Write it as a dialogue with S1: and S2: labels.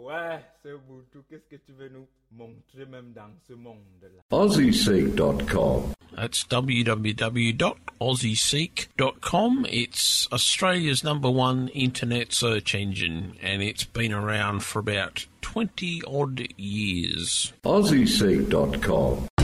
S1: Ouais, c'est Boutou. Qu'est-ce que tu veux nous montrer même dans ce monde-là?
S2: AussieSeek.com.
S3: That's www.aussieseek.com. It's Australia's #1 internet search engine, and it's been around for about 20-odd years.
S2: AussieSeek.com.